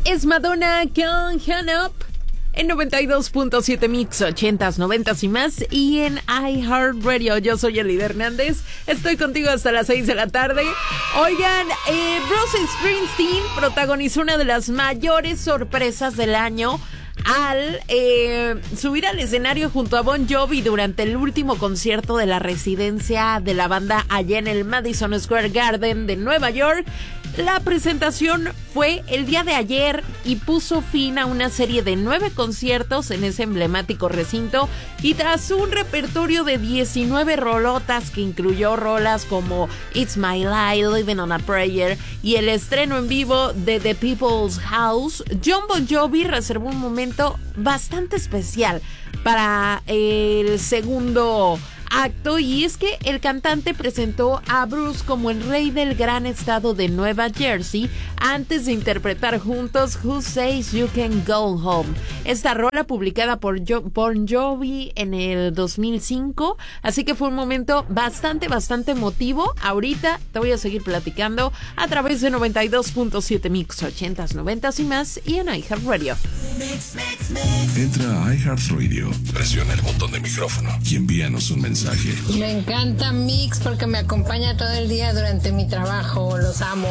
Es Madonna con Hand Up en 92.7 Mix, 80s, 90s y más, y en iHeartRadio. Yo soy Eli Hernández, estoy contigo hasta las 6 de la tarde. Oigan, Bruce Springsteen protagonizó una de las mayores sorpresas del año al subir al escenario junto a Bon Jovi durante el último concierto de la residencia de la banda allá en el Madison Square Garden de Nueva York. La presentación fue el día de ayer y puso fin a una serie de 9 conciertos en ese emblemático recinto, y tras un repertorio de 19 rolotas que incluyó rolas como It's My Life, Living on a Prayer y el estreno en vivo de The People's House, Jon Bon Jovi reservó un momento bastante especial para el segundo acto, y es que el cantante presentó a Bruce como el rey del gran estado de Nueva Jersey antes de interpretar juntos Who Says You Can Go Home, esta rola publicada por Bon Jovi en el 2005, así que fue un momento bastante emotivo. Ahorita te voy a seguir platicando a través de 92.7 Mix, 80s, 90s y más, y en iHeartRadio. Entra a iHeartRadio, presiona el botón de micrófono y envíanos un mensaje. Me encanta Mix porque me acompaña todo el día durante mi trabajo. Los amo.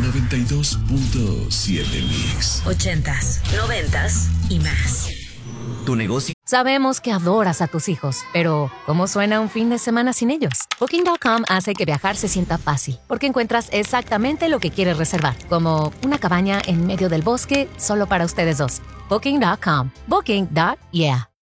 92.7 Mix. 80s, 90s y más. Tu negocio. Sabemos que adoras a tus hijos, pero ¿cómo suena un fin de semana sin ellos? Booking.com hace que viajar se sienta fácil, porque encuentras exactamente lo que quieres reservar, como una cabaña en medio del bosque solo para ustedes dos. Booking.com. Booking.yeah.